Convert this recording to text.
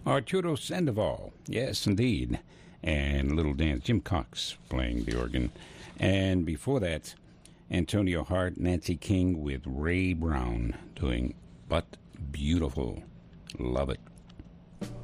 Arturo Sandoval, yes, indeed. And Little Dance, Jim Cox playing the organ. And before that, Antonio Hart, Nancy King with Ray Brown doing But Beautiful. Love it.